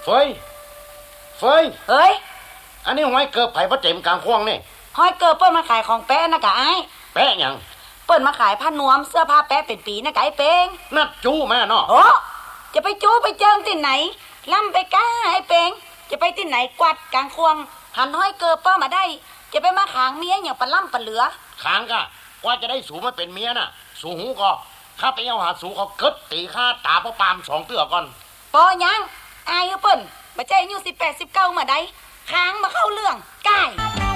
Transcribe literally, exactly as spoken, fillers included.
เฟยเฟยเฮ้ยอันนี้ห้อยเกิบไผ่พระเต็มกลางควงนี่ห้อยเกิบเปิ้นมาขายของแป๊ะนะกะไอ้แป๊ะหยังเปิ้นมาขายผ้านวมเสื้อผ้าแป๊ะเป็นปีนะกะไอ้เป้งนัดจู้แม่เนาะโอ้จะไปจู้ไปเจิงที่ไหนล่ำไปก้าไอ้เป้งจะไปที่ไหนกวาดกลางควงหันห้อยเกิบเปิ้นมาได้จะไปมาขางเมียอย่างปะล่ำปะเหลือขางกะว่าจะได้สูมาเป็นเมียน่ะสูหูก็ข้าไปเอาหาสูเขาเกิดตีข้าตาพ่อปามสองเตื้อก่อนปอยังอายเปิ้นมาใจอายุสิบแปดสิบเก้ามาได้ค้างมาเข้าเรื่องใกล้